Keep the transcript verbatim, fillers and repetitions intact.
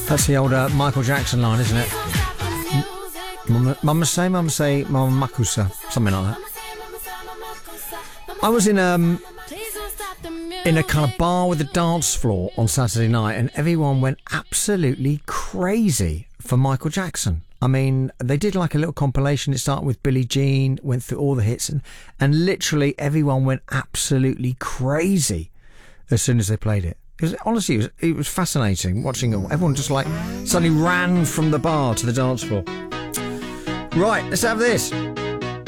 That's the old uh, Michael Jackson line, isn't it? Mama, mama say, mama say, mama makusa, something like that. I was in um in a kind of bar with a dance floor on Saturday night, and everyone went absolutely crazy for Michael Jackson. I mean, they did like a little compilation. It started with Billie Jean, went through all the hits, and, and literally everyone went absolutely crazy as soon as they played it. It was, honestly, it was, it was fascinating watching it. Everyone just like suddenly ran from the bar to the dance floor. Right, let's have this.